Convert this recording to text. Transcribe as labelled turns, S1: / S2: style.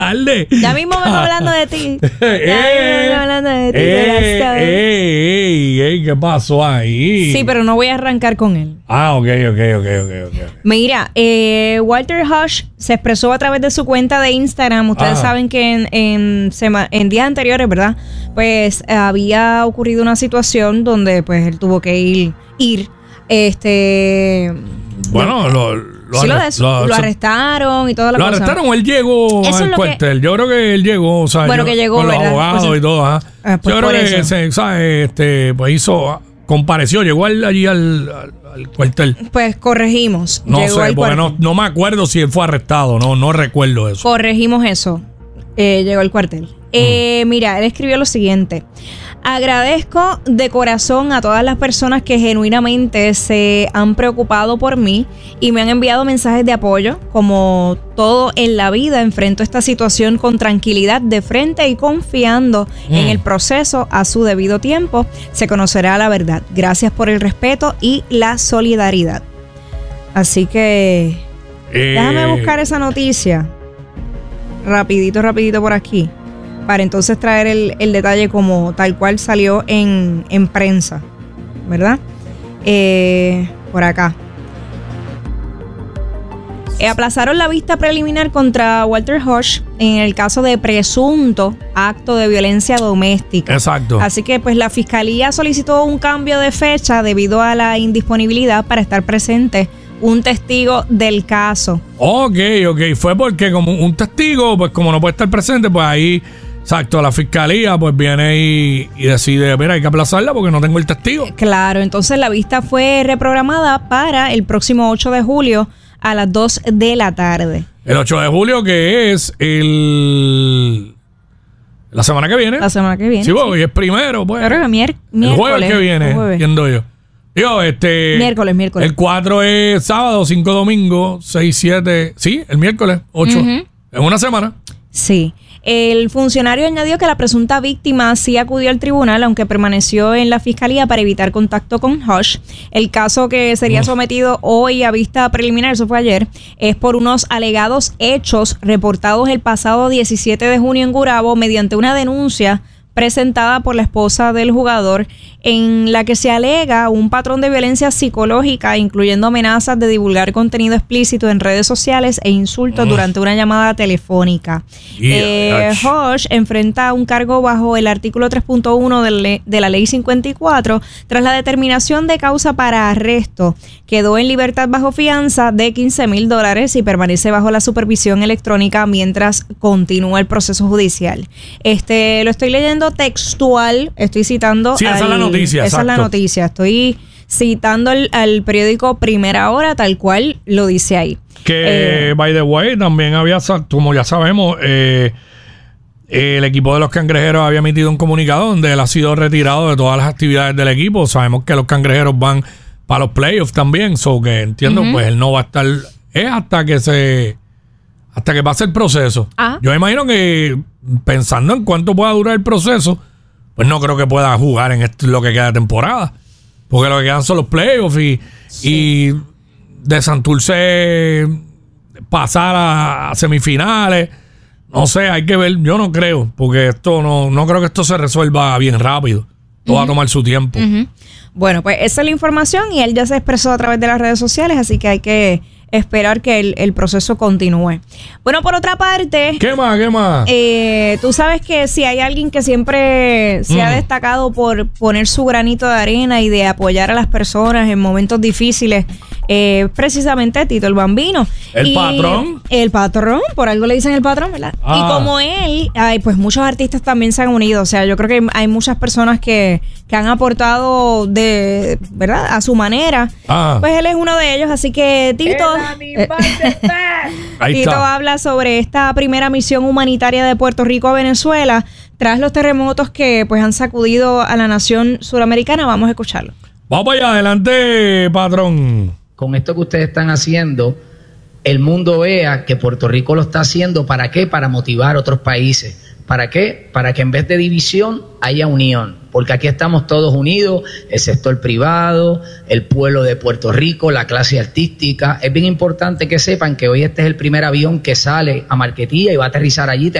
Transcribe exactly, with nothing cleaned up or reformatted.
S1: tarde.
S2: Ya mismo vengo hablando de ti. Ya
S1: eh,
S2: mismo vengo hablando de ti.
S1: Eh, ey, ey, ¿qué pasó ahí?
S2: Sí, pero no voy a arrancar con él.
S1: Ah, ok, ok, ok, ok, ok.
S2: Mira, eh, Walter Hodge se expresó a través de su cuenta de Instagram. Ustedes
S1: Ajá.
S2: saben que en, en, sema- en días anteriores, ¿verdad? Pues eh, había ocurrido una situación donde pues él tuvo que ir, ir este...
S1: Bueno, lo, lo,
S2: sí, lo,
S1: arre-
S2: des-
S1: lo-
S2: lo
S1: se-
S2: arrestaron y toda la
S1: lo
S2: cosa.
S1: arrestaron o él llegó
S2: Eso es
S1: al
S2: lo que-
S1: cuartel. Yo creo que él llegó, o sea,
S2: Bueno,
S1: yo-
S2: que llegó,
S1: con los
S2: ¿verdad?
S1: abogados
S2: Pues,
S1: y todo, ajá.
S2: ah, pues
S1: yo creo
S2: por
S1: que
S2: eso.
S1: se, ¿sabes? Este, pues hizo, compareció, llegó al- allí al, al, al cuartel.
S2: Pues corregimos.
S1: No
S2: Llegó
S1: sé,
S2: al
S1: porque no,
S2: cuartel.
S1: no me acuerdo si él fue arrestado, no, no recuerdo eso.
S2: Corregimos eso. Eh, llegó al cuartel. Eh, mira, él escribió lo siguiente. Agradezco de corazón a todas las personas que genuinamente se han preocupado por mí y me han enviado mensajes de apoyo. Como todo en la vida, enfrento esta situación con tranquilidad de frente y confiando
S1: Mm.
S2: en el proceso a su debido tiempo. Se conocerá la verdad. Gracias por el respeto y la solidaridad. Así que
S1: Eh,
S2: déjame buscar esa noticia. Rapidito, rapidito por aquí. Para entonces traer el, el detalle como tal cual salió en, en prensa. ¿Verdad? Eh, por acá. Eh, aplazaron la vista preliminar contra Walter Hodge en el caso de presunto acto de violencia doméstica.
S1: Exacto.
S2: Así que pues la fiscalía solicitó un cambio de fecha debido a la indisponibilidad para estar presente un testigo del caso.
S1: Ok, ok. Fue porque como un testigo, pues como no puede estar presente, pues ahí, exacto, la fiscalía pues viene y, y decide, mira, hay que aplazarla porque no tengo el testigo.
S2: Claro, entonces la vista fue reprogramada para el próximo ocho de julio a las dos de la tarde.
S1: El ocho de julio, que es el... La semana que viene.
S2: La semana que viene.
S1: Sí, porque hoy es primero, pues.
S2: Creo que mier-
S1: el
S2: miércoles.
S1: jueves que viene,
S2: el jueves.
S1: entiendo yo. Digo, este...
S2: Miércoles, miércoles.
S1: El cuatro es sábado, cinco domingo, seis, siete... Sí, el miércoles, ocho.
S2: Ujú.
S1: En una semana.
S2: Sí. El funcionario añadió que la presunta víctima sí acudió al tribunal, aunque permaneció en la fiscalía para evitar contacto con Hodge. El caso que sería sometido hoy a vista preliminar, eso fue ayer, es por unos alegados hechos reportados el pasado diecisiete de junio en Gurabo mediante una denuncia presentada por la esposa del jugador en la que se alega un patrón de violencia psicológica, incluyendo amenazas de divulgar contenido explícito en redes sociales e insultos
S1: Mm.
S2: durante una llamada telefónica.
S1: Yeah,
S2: Eh,
S1: ach.
S2: Hodge enfrenta un cargo bajo el artículo tres punto uno de, le- de la ley cincuenta y cuatro tras la determinación de causa para arresto. Quedó en libertad bajo fianza de quince mil dólares y permanece bajo la supervisión electrónica mientras continúa el proceso judicial. Este, lo estoy leyendo textual, estoy citando...
S1: Sí, esa es la noticia,
S2: Esa es la
S1: exacto.
S2: noticia, estoy citando al, al periódico Primera Hora tal cual lo dice ahí.
S1: Que,
S2: Eh,
S1: by the way, también había, sa- como ya sabemos, eh, el equipo de los Cangrejeros había emitido un comunicado donde él ha sido retirado de todas las actividades del equipo. Sabemos que los Cangrejeros van para los playoffs también, so que entiendo,
S2: Ujú.
S1: pues él no va a estar, es hasta que se, hasta que pase el proceso.
S2: Ah.
S1: Yo me imagino que pensando en cuánto pueda durar el proceso, pues no creo que pueda jugar en esto- lo que queda de temporada. Porque lo que quedan son los playoffs y, y de Santurce pasar a, a semifinales. No sé, hay que ver. Yo no creo, porque esto no, no creo que esto se resuelva bien rápido. Esto va a tomar su tiempo.
S2: Ujú. Bueno, pues esa es la información y él ya se expresó a través de las redes sociales, así que hay que esperar que el, el proceso continúe. Bueno, por otra parte,
S1: ¿Qué más? ¿Qué más?
S2: eh, tú sabes que si hay alguien que siempre se ha
S1: Mm.
S2: destacado por poner su granito de arena y de apoyar a las personas en momentos difíciles, eh, precisamente Tito el Bambino.
S1: ¿El
S2: Y
S1: patrón?
S2: El patrón, por algo le dicen el patrón, ¿verdad?
S1: Ah.
S2: Y como él, ay, pues muchos artistas también se han unido. O sea, yo creo que hay muchas personas que, que han aportado de, ¿verdad? A su manera.
S1: Ah.
S2: Pues él es uno de ellos, así que Tito, eh,
S1: Ahí
S2: Tito
S1: está.
S2: habla sobre esta primera misión humanitaria de Puerto Rico a Venezuela tras los terremotos que pues han sacudido a la nación suramericana. Vamos a escucharlo.
S1: Vamos para allá, adelante, patrón.
S3: Con esto que ustedes están haciendo, el mundo vea que Puerto Rico lo está haciendo. ¿Para qué? Para motivar a otros países. ¿Para qué? Para que en vez de división haya unión. porque aquí estamos todos unidos, el sector privado, el pueblo de Puerto Rico, la clase artística. Es bien importante que sepan que hoy este es el primer avión que sale a Marquetía y va a aterrizar allí.